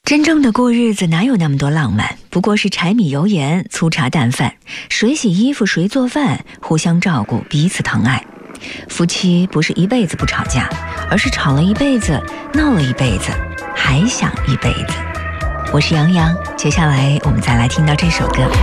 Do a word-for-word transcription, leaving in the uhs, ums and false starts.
真正的过日子哪有那么多浪漫，不过是柴米油盐粗茶淡饭，谁洗衣服谁做饭，互相照顾，彼此疼爱。夫妻不是一辈子不吵架，而是吵了一辈子，闹了一辈子，还想一辈子。我是杨洋，接下来我们再来听到这首歌。